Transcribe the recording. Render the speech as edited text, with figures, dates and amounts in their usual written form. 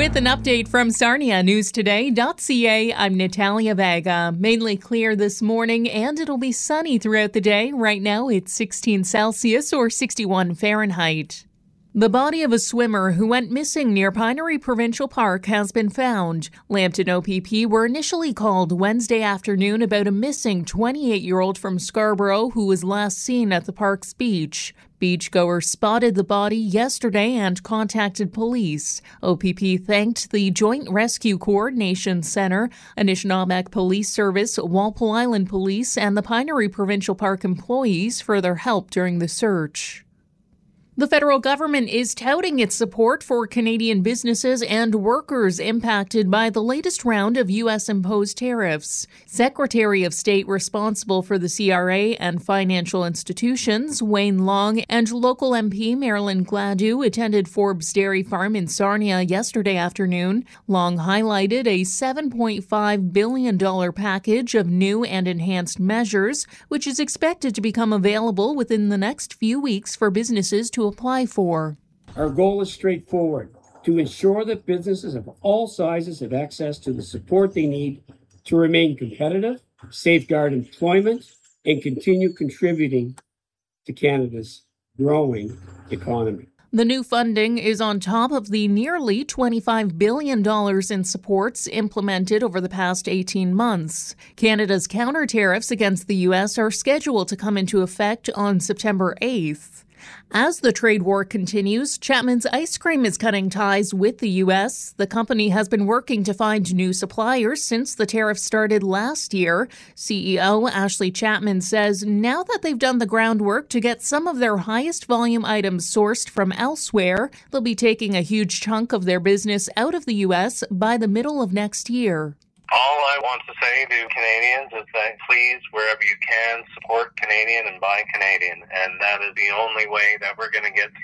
With an update from Sarnia Newstoday.ca, I'm Natalia Vega. Mainly clear this morning and it'll be sunny throughout the day. Right now it's 16 Celsius or 61 Fahrenheit. The body of a swimmer who went missing near Pinery Provincial Park has been found. Lambton OPP were initially called Wednesday afternoon about a missing 28-year-old from Scarborough who was last seen at the park's beach. Beachgoers spotted the body yesterday and contacted police. OPP thanked the Joint Rescue Coordination Centre, Anishinaabeg Police Service, Walpole Island Police, and the Pinery Provincial Park employees for their help during the search. The federal government is touting its support for Canadian businesses and workers impacted by the latest round of U.S.-imposed tariffs. Secretary of State responsible for the CRA and financial institutions, Wayne Long, and local MP Marilyn Gladu attended Forbes Dairy Farm in Sarnia yesterday afternoon. Long highlighted a $7.5 billion package of new and enhanced measures, which is expected to become available within the next few weeks for businesses to apply for. Our goal is straightforward: to ensure that businesses of all sizes have access to the support they need to remain competitive, safeguard employment, and continue contributing to Canada's growing economy. The new funding is on top of the nearly $25 billion in supports implemented over the past 18 months. Canada's counter tariffs against the U.S. are scheduled to come into effect on September 8th. As the trade war continues, Chapman's Ice Cream is cutting ties with the U.S. The company has been working to find new suppliers since the tariffs started last year. CEO Ashley Chapman says now that they've done the groundwork to get some of their highest volume items sourced from elsewhere, they'll be taking a huge chunk of their business out of the U.S. by the middle of next year. All I want to say to Canadians is that please, wherever you can, support Canadian and buy Canadian. And that is the only way that we're going to get